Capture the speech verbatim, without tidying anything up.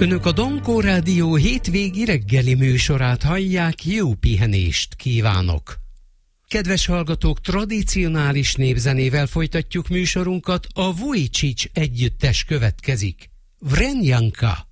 Önök a Dankó Rádió hétvégi reggeli műsorát hallják, jó pihenést kívánok! Kedves hallgatók, tradicionális népzenével folytatjuk műsorunkat, a Vujicic együttes következik. Vrenjanka.